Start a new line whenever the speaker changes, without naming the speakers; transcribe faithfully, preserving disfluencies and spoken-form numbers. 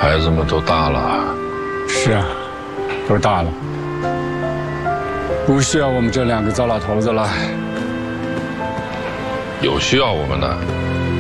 孩子们都大了。
是啊，都大了，不需要我们这两个糟老头子了。
有需要我们的，